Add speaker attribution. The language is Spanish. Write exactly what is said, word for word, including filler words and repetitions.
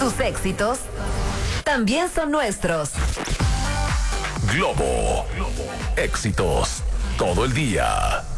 Speaker 1: Tus éxitos también son nuestros.
Speaker 2: Globo. Éxitos todo el día.